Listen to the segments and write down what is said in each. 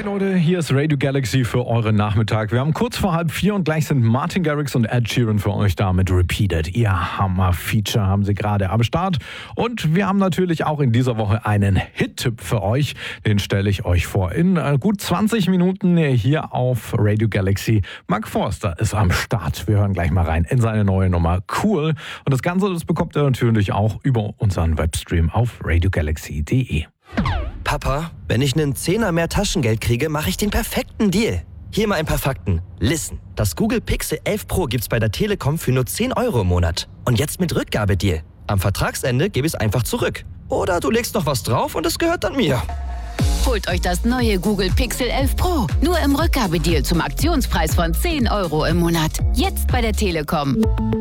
Hi Leute, hier ist Radio Galaxy für euren Nachmittag. Wir haben kurz vor 3:30 und gleich sind Martin Garrix und Ed Sheeran für euch da mit Repeated. Ihr Hammer-Feature haben sie gerade am Start. Und wir haben natürlich auch in dieser Woche einen Hit-Tipp für euch. Den stelle ich euch vor. In gut 20 Minuten hier auf Radio Galaxy. Mark Forster ist am Start. Wir hören gleich mal rein in seine neue Nummer Cool. Und das Ganze, das bekommt ihr natürlich auch über unseren Webstream auf radiogalaxy.de. Papa, wenn ich einen Zehner mehr Taschengeld kriege, mache ich den perfekten Deal. Hier mal ein paar Fakten. Listen, das Google Pixel 11 Pro gibt's bei der Telekom für nur 10 Euro im Monat. Und jetzt mit Rückgabedeal. Am Vertragsende gebe ich es einfach zurück. Oder du legst noch was drauf und es gehört dann mir. Holt euch das neue Google Pixel 11 Pro. Nur im Rückgabedeal zum Aktionspreis von 10 Euro im Monat. Jetzt bei der Telekom.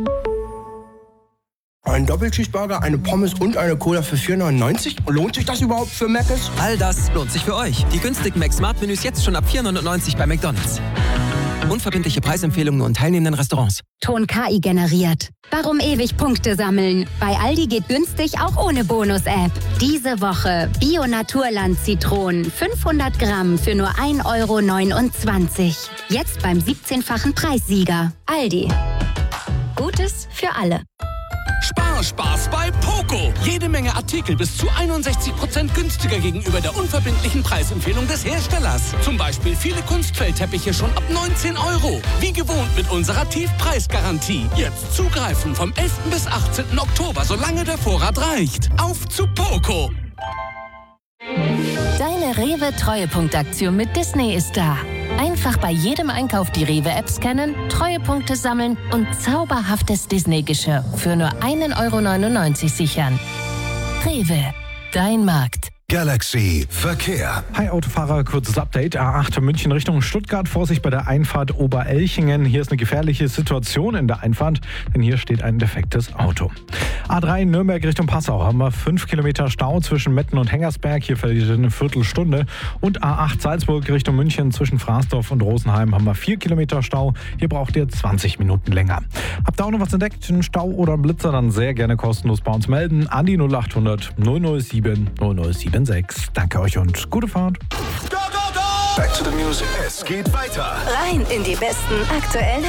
Ein Doppelcheeseburger, eine Pommes und eine Cola für 4,99? Lohnt sich das überhaupt für Mc's? All das lohnt sich für euch. Die günstigen Mac-Smart-Menüs jetzt schon ab 4,99 bei McDonald's. Unverbindliche Preisempfehlungen nur in teilnehmenden Restaurants. Ton KI generiert. Warum ewig Punkte sammeln? Bei Aldi geht günstig auch ohne Bonus-App. Diese Woche Bio-Naturland Zitronen 500 Gramm für nur 1,29 €. Jetzt beim 17-fachen Preissieger. Aldi. Gutes für alle. Spaß bei Poco. Jede Menge Artikel bis zu 61% günstiger gegenüber der unverbindlichen Preisempfehlung des Herstellers. Zum Beispiel viele Kunstfellteppiche schon ab 19 €. Wie gewohnt mit unserer Tiefpreisgarantie. Jetzt zugreifen vom 11. bis 18. Oktober, solange der Vorrat reicht. Auf zu Poco. Deine Rewe-Treuepunktaktion mit Disney ist da. Einfach bei jedem Einkauf die Rewe-App scannen, Treuepunkte sammeln und zauberhaftes Disney-Geschirr für nur 1,99 € sichern. Rewe, dein Markt. Galaxy Verkehr. Hi Autofahrer, kurzes Update. A8 München Richtung Stuttgart. Vorsicht bei der Einfahrt Oberelchingen. Hier ist eine gefährliche Situation in der Einfahrt, denn hier steht ein defektes Auto. A3 Nürnberg Richtung Passau haben wir 5 Kilometer Stau zwischen Metten und Hengersberg. Hier verliert eine Viertelstunde. Und A8 Salzburg Richtung München zwischen Fraßdorf und Rosenheim haben wir 4 Kilometer Stau. Hier braucht ihr 20 Minuten länger. Habt ihr auch noch was entdeckt? Einen Stau oder einen Blitzer? Dann sehr gerne kostenlos bei uns melden. An die 0800 007 007. Danke euch und gute Fahrt. Back to the music. Es geht weiter. Rein in die besten aktuellen